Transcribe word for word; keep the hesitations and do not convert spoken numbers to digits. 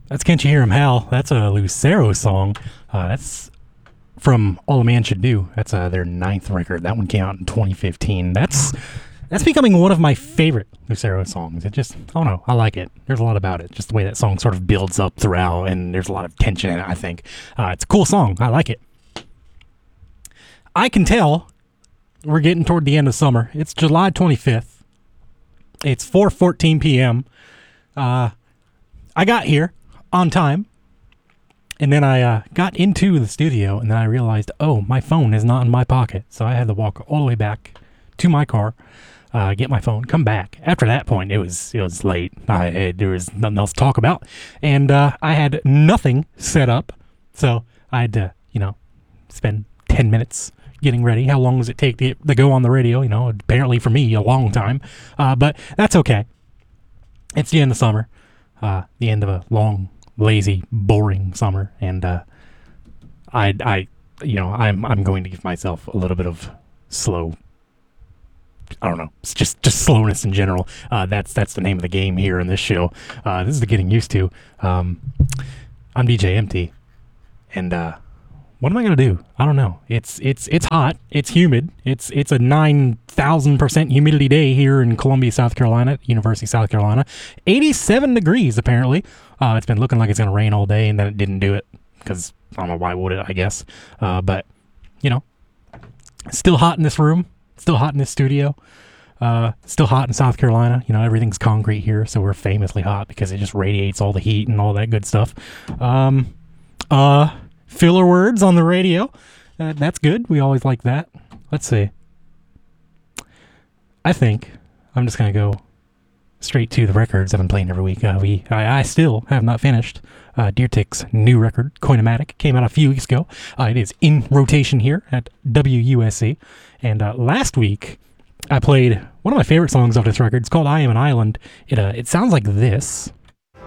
That's Can't You Hear Him Howl. That's a Lucero song. Uh, that's from All a Man Should Do. That's uh, their ninth record. That one came out in twenty fifteen. That's that's becoming one of my favorite Lucero songs. It just, I don't know, I like it. There's a lot about it. Just the way that song sort of builds up throughout, and there's a lot of tension in it, I think. Uh, it's a cool song. I like it. I can tell we're getting toward the end of summer. It's July twenty-fifth. It's four fourteen p.m. Uh, I got here on time, and then I uh, got into the studio, and then I realized, oh, my phone is not in my pocket. So I had to walk all the way back to my car, uh, get my phone, come back. After that point, it was it was late. I, it, there was nothing else to talk about, and uh, I had nothing set up, so I had to, you know, spend ten minutes getting ready. How long does it take to, to go on the radio? You know, apparently for me, a long time, uh, but that's okay. It's the end of summer, uh, the end of a long, lazy, boring summer, and uh, I, I, you know, I'm I'm going to give myself a little bit of slow. I don't know. It's just just slowness in general. Uh, that's that's the name of the game here in this show. Uh, this is the getting used to. Um, I'm D J Empty, and uh, what am I gonna do? I don't know. It's it's it's hot. It's humid. It's it's a nine thousand percent humidity day here in Columbia, South Carolina, University of South Carolina. eighty-seven degrees apparently. Uh, it's been looking like it's gonna rain all day, and then it didn't do it because I don't know why would it. I guess, uh, but you know, still hot in this room. Still hot in this studio. Uh, still hot in South Carolina. You know, everything's concrete here, so we're famously hot because it just radiates all the heat and all that good stuff. Um, uh, filler words on the radio. Uh, that's good. We always like that. Let's see. I think I'm just going to go straight to the records I've been playing every week. Uh, we, I, I still have not finished uh, Deertick's new record, Coinomatic. Came out a few weeks ago. Uh, it is in rotation here at W U S C. And uh, last week, I played one of my favorite songs off this record. It's called I Am an Island. It uh, it sounds like this.